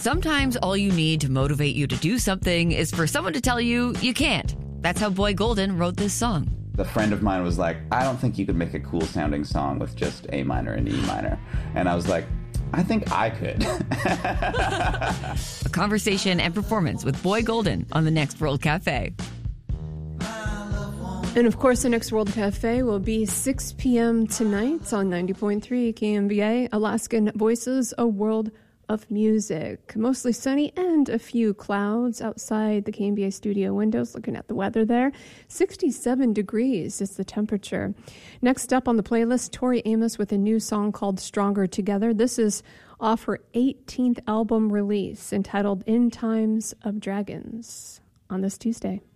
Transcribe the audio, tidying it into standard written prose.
Sometimes all you need to motivate you to do something is for someone to tell you you can't. That's how Boy Golden wrote this song. A friend of mine was like, I don't think you could make a cool sounding song with just A minor and E minor. And I was like, I think I could. A conversation and performance with Boy Golden on the Next World Cafe. And of course, the Next World Cafe will be 6 p.m. tonight on 90.3 KMBA, Alaskan Voices, a world of music. Mostly sunny and a few clouds outside the KMBA studio windows. Looking at the weather there, 67 degrees is the temperature. Next up on the playlist, Tori Amos with a new song called Stronger Together. This is off her 18th album release entitled In Times of Dragons on this Tuesday.